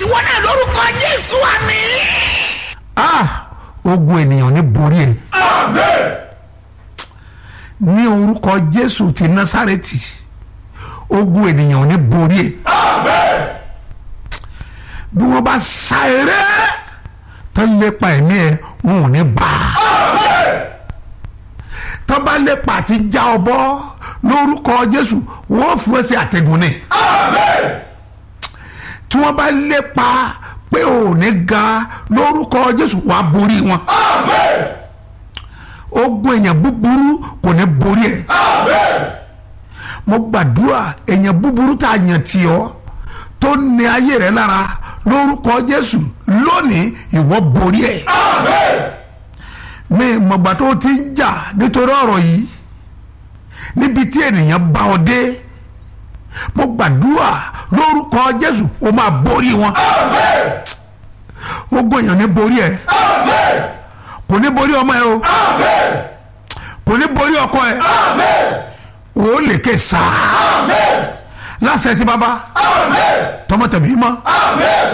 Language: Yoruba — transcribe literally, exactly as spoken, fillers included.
tiwọn náà lórúkọ Jésù, àmín. ah ogun ènìyàn ní borí ẹ. Amen. ní orúkọ Jésù ti Násárẹ́tì, ogun ènìyàn ní borí ẹ. Amen. bí wọ́n bá sá eré tó lépa ẹ̀mí ẹ, wọn ò ní bá a. Amen. tó bá lépa àti já ọ bọ́ lórúkọ Jésù, wọ́n fún ẹ sí àtẹ̀gùn ni. Amen. tí wọ́n bá lépa pé ò ní ga lórúkọ Jésù, wàá borí wọn. Amen. ogun èèyàn búburú kò ní borí ẹ. Amen. mo gbàdúrà èèyàn búburú tá a yàn tì ọ́ tó ní ayé rẹ lára lórúkọ Jésù, lónìí ìwọ borí ẹ. Amen. mi mọ̀gbà tó ti ń jà nítorí ọ̀rọ̀ yìí níbi tí ènìyàn bá ọ dé, mo gbàdúrà lórúkọ Jésù o máa borí wọn. Amen. ogun èèyàn ní borí ẹ, Amen. kò ní borí ọmọ ẹ o, Amen. kò ní borí ọkọ ẹ, Amen. o lè ké sáà Amen. láṣẹ ti bàbá Amen. tọmọ tẹ̀mí mọ́. Amen.